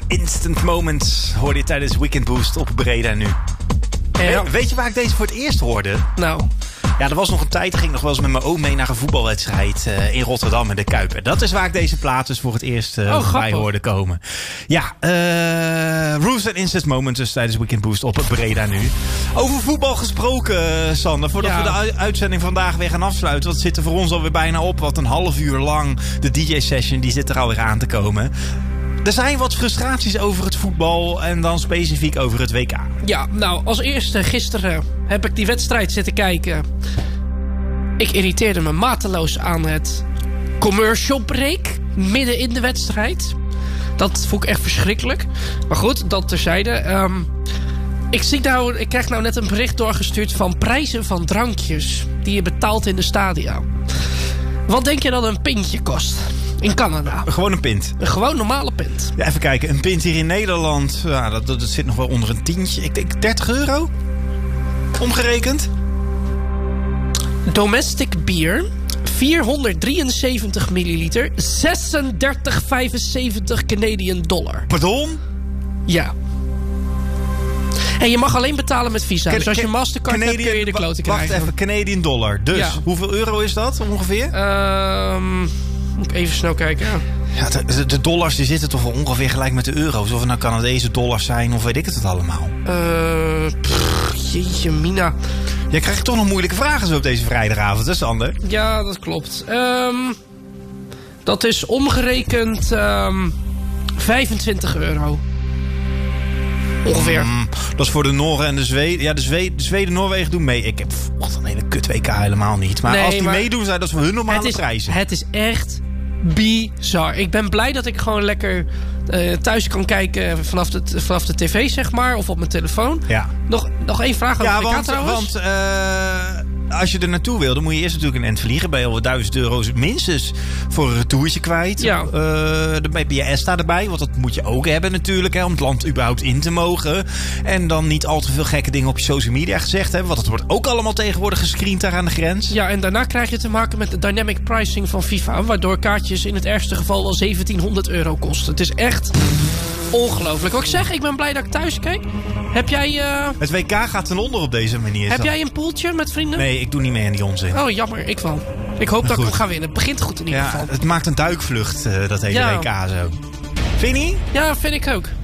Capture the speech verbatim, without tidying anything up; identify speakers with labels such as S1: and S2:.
S1: Instant Moments hoorde je tijdens Weekend Boost op Breda nu.
S2: Ja.
S1: We, weet je waar ik deze voor het eerst hoorde?
S2: Nou...
S1: Ja, er was nog een tijd, ging ik nog wel eens met mijn oom mee naar een voetbalwedstrijd uh, in Rotterdam in de Kuip. En dat is waar ik deze plaat dus voor het eerst uh,
S2: oh,
S1: bij hoorde komen. Ja, uh, Rules and Instant Moments dus tijdens Weekend Boost op Breda nu. Over voetbal gesproken, uh, Sander. Voordat ja. we de u- uitzending vandaag weer gaan afsluiten. Want het zit er voor ons alweer bijna op. Wat een half uur lang. De D J-session, die zit er alweer aan te komen. Er zijn wat frustraties over het voetbal en dan specifiek over het W K.
S2: Ja, nou, als eerste gisteren heb ik die wedstrijd zitten kijken. Ik irriteerde me mateloos aan het commercial break midden in de wedstrijd. Dat vond ik echt verschrikkelijk. Maar goed, dat terzijde. Um, ik, zie nou, ik krijg nou net een bericht doorgestuurd van prijzen van drankjes die je betaalt in de stadia. Wat denk je dat een pintje kost? In Canada.
S1: Gewoon een pint.
S2: Een gewoon normale pint.
S1: Ja, even kijken. Een pint hier in Nederland. Ja, dat, dat, dat zit nog wel onder een tientje. Ik denk dertig euro. Omgerekend.
S2: Domestic beer. vierhonderddrieënzeventig milliliter. zesendertig vijfenzeventig Canadian dollar.
S1: Pardon?
S2: Ja. En je mag alleen betalen met Visa.
S1: Can,
S2: dus als je
S1: can,
S2: Mastercard
S1: Canadian,
S2: hebt, kun je de klote
S1: wacht
S2: krijgen.
S1: even, Canadian dollar. Dus,
S2: ja.
S1: hoeveel euro is dat ongeveer?
S2: Um, moet ik even snel kijken.
S1: Ja, de, de dollars die zitten toch wel ongeveer gelijk met de euro's. Of het nou Canadese dollars zijn of weet ik het het allemaal.
S2: Uh, pff, jeetje mina.
S1: Jij krijgt toch nog moeilijke vragen zo op deze vrijdagavond, hè Sander?
S2: Ja, dat klopt. Um, dat is omgerekend um, vijfentwintig euro. Ongeveer.
S1: Mm, dat is voor de Noren en de Zweden. Ja, de Zweden, de Zweden Noorwegen doen mee. Ik heb wat een hele kut W K helemaal niet. Maar nee, als die maar meedoen, zijn dat is voor hun normale
S2: het is,
S1: prijzen.
S2: Het is echt bizar. Ik ben blij dat ik gewoon lekker uh, thuis kan kijken vanaf de, vanaf de tv, zeg maar. Of op mijn telefoon.
S1: Ja.
S2: Nog, nog één vraag over
S1: ja,
S2: de W K
S1: want,
S2: trouwens.
S1: want uh, als je er naartoe wil, dan moet je eerst natuurlijk een end vliegen. Ben je al duizend euro's minstens voor een retourtje kwijt.
S2: Ja.
S1: Uh, dan heb je ESTA erbij, want dat moet je ook hebben natuurlijk. Hè, om het land überhaupt in te mogen. En dan niet al te veel gekke dingen op je social media gezegd hebben. Want het wordt ook allemaal tegenwoordig gescreend daar aan de grens.
S2: Ja, en daarna krijg je te maken met de dynamic pricing van FIFA. Waardoor kaartjes in het ergste geval wel zeventienhonderd euro kosten. Het is echt ongelooflijk. Wat ik zeg, ik ben blij dat ik thuis kijk. Heb jij... Uh...
S1: Het W K gaat ten onder op deze manier.
S2: Heb
S1: dan.
S2: jij een poeltje met vrienden?
S1: Nee, ik doe niet mee aan die onzin.
S2: Oh, jammer. Ik wel. Ik hoop dat goed. ik ga winnen. Het begint goed in ieder
S1: ja,
S2: geval.
S1: Het maakt een duikvlucht, uh, dat hele
S2: ja.
S1: W K zo. Vind je niet?
S2: Ja, vind ik ook.